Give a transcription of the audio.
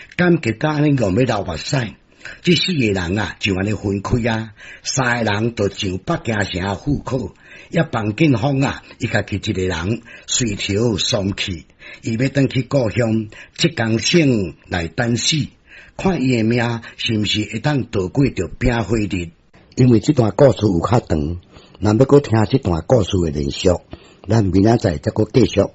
感觉到安尼用要流目屎。这四个人啊，就安尼分开啊，三个人就上北京城户口，也房建方啊，伊家己一个人随条送去，伊要转去故乡浙江省来等死，看伊的命是毋是会当度过着病火日。因为这段故事有较长，若要搁听这段故事的连续，咱明仔载再搁继续。